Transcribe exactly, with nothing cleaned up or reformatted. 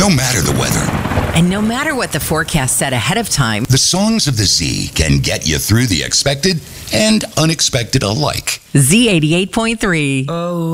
No matter the weather, And no matter what the forecast said ahead of time, the songs of the Z can get you through the expected and unexpected alike. Z eighty-eight point three. Oh.